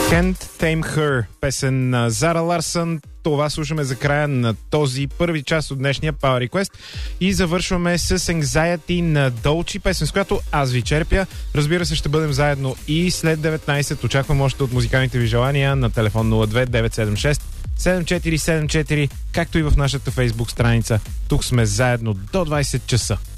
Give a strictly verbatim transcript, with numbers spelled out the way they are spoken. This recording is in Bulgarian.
Can't Tame Her, песен на Зара Ларсън. Това слушаме за края на този първи част от днешния Power Request и завършваме с Anxiety на Долчи, песен с която аз ви черпя. Разбира се, ще бъдем заедно и след деветнайсет. Очаквам още от музикалните ви желания на телефон нула две девет седем шест седем четири седем четири, както и в нашата Facebook страница. Тук сме заедно до двайсет часа.